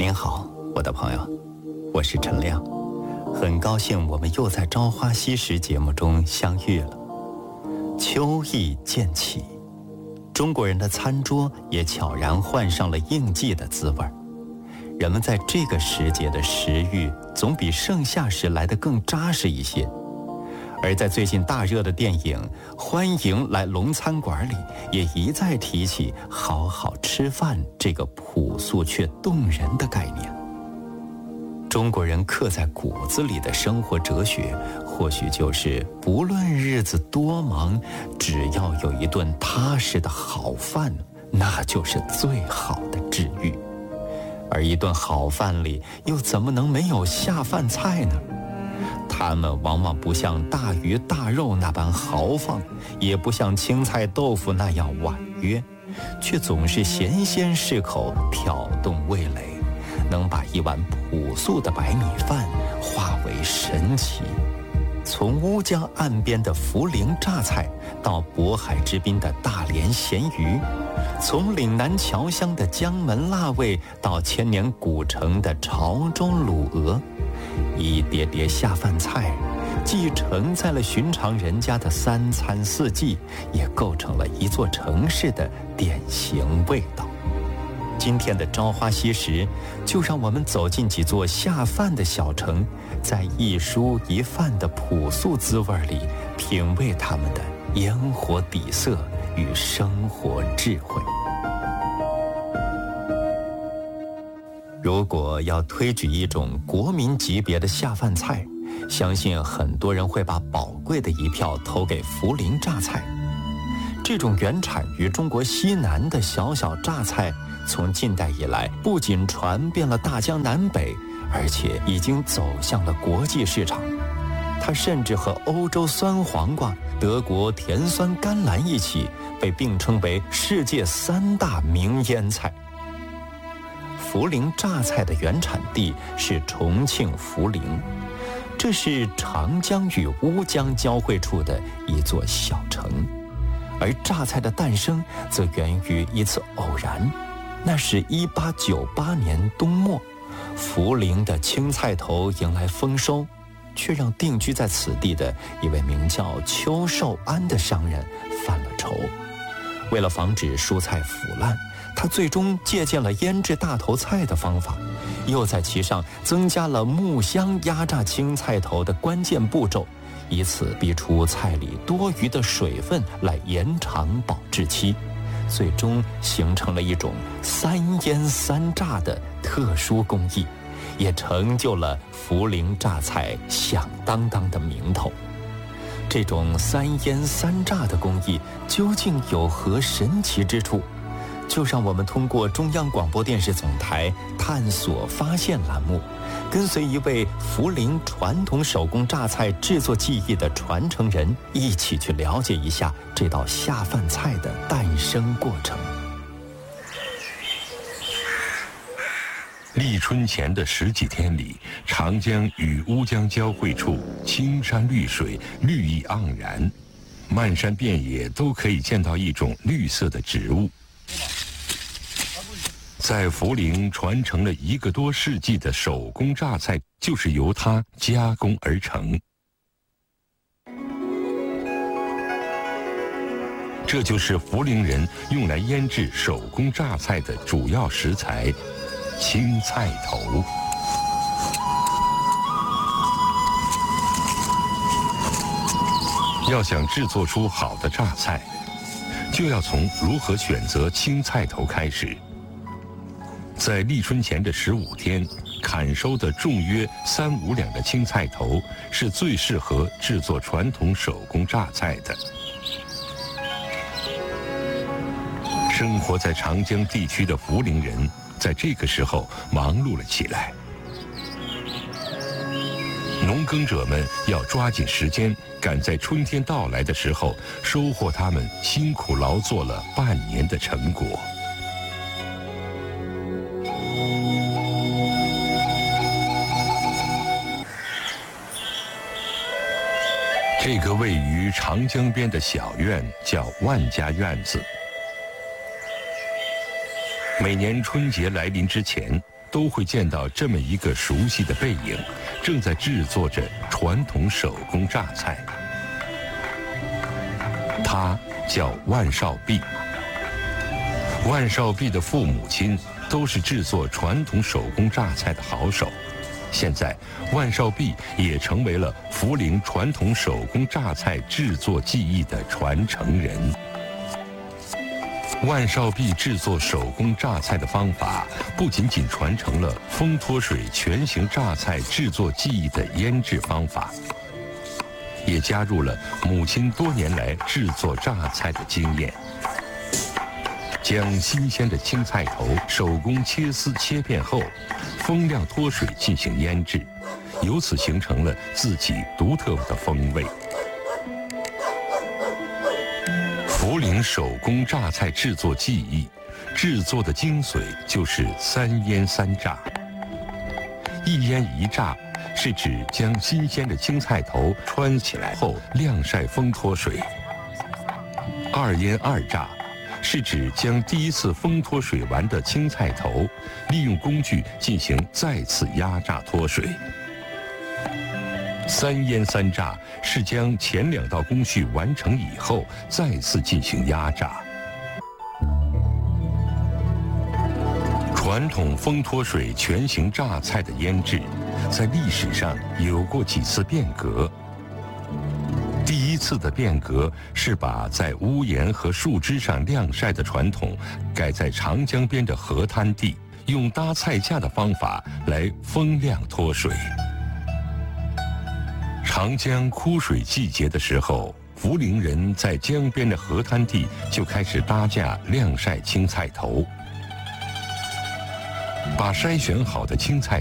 您好，我的朋友，我是陈亮，很高兴我们又在《朝花夕拾》节目中相遇了。秋意渐起，中国人的餐桌也悄然换上了应季的滋味。人们在这个时节的食欲总比盛夏时来得更扎实一些。而在最近大热的电影《欢迎来龙餐馆》里，也一再提起好好吃饭这个朴素却动人的概念。中国人刻在骨子里的生活哲学，或许就是不论日子多忙，只要有一顿踏实的好饭，那就是最好的治愈。而一顿好饭里，又怎么能没有下饭菜呢？它们往往不像大鱼大肉那般豪放，也不像青菜豆腐那样婉约，却总是咸鲜适口，挑动味蕾，能把一碗朴素的白米饭化为神奇。从乌江岸边的涪陵榨菜，到渤海之滨的大连咸鱼，从岭南侨乡的江门辣味，到千年古城的潮州卤鹅，一碟碟下饭菜，既承载了寻常人家的三餐四季，也构成了一座城市的典型味道。今天的朝花夕拾，就让我们走进几座下饭的小城，在一蔬一饭的朴素滋味里，品味他们的烟火底色与生活智慧。如果要推举一种国民级别的下饭菜，相信很多人会把宝贵的一票投给涪陵榨菜。这种原产于中国西南的小小榨菜，从近代以来不仅传遍了大江南北，而且已经走向了国际市场。它甚至和欧洲酸黄瓜、德国甜酸甘蓝一起，被并称为世界3大名腌菜。涪陵榨菜的原产地是重庆涪陵，这是长江与乌江交汇处的一座小城。而榨菜的诞生则源于一次偶然，那是1898年冬末，涪陵的青菜头迎来丰收，却让定居在此地的一位名叫邱寿安的商人犯了愁。为了防止蔬菜腐烂，他最终借鉴了腌制大头菜的方法，又在其上增加了木香压榨青菜头的关键步骤，以此逼出菜里多余的水分来延长保质期，最终形成了一种3腌3榨的特殊工艺，也成就了涪陵榨菜响当当的名头。这种3腌3榨的工艺究竟有何神奇之处？就让我们通过中央广播电视总台探索发现栏目，跟随一位涪陵传统手工榨菜制作技艺的传承人，一起去了解一下这道下饭菜的诞生过程。 立春前的10几天里，长江与乌江交汇处，青山绿水，绿意盎然，漫山遍野都可以见到一种绿色的植物。在涪陵传承了1个多世纪的手工榨菜，就是由它加工而成。这就是涪陵人用来腌制手工榨菜的主要食材——青菜头。要想制作出好的榨菜，就要从如何选择青菜头开始。在立春前的15天，砍收的重约3、5两的青菜头是最适合制作传统手工榨菜的。生活在长江地区的涪陵人，在这个时候忙碌了起来。农耕者们要抓紧时间，赶在春天到来的时候收获他们辛苦劳作了半年的成果。这个位于长江边的小院叫万家院子。每年春节来临之前， 都会见到这么一个熟悉的背影，正在制作着传统手工榨菜。他叫万少弼。万少弼的父母亲都是制作传统手工榨菜的好手，现在万少弼也成为了涪陵传统手工榨菜制作技艺的传承人。万少弼制作手工榨菜的方法，不仅仅传承了风脱水全形榨菜制作技艺的腌制方法，也加入了母亲多年来制作榨菜的经验。将新鲜的青菜头手工切丝切片后，风晾脱水进行腌制，由此形成了自己独特的风味。涪陵手工榨菜制作技艺，制作的精髓就是3腌3榨。1腌1榨是指将新鲜的青菜头穿起来后晾晒风脱水。2腌2榨是指将第一次风脱水完的青菜头，利用工具进行再次压榨脱水。3腌3榨是将前2道工序完成以后，再次进行压榨。传统风脱水全形榨菜的腌制，在历史上有过几次变革。第一次的变革是把在屋檐和树枝上晾晒的传统，改在长江边的河滩地，用搭菜架的方法来风晾脱水。长江枯水季节的时候，涪陵人在江边的河滩地就开始搭架晾晒青菜头，把筛选好的青菜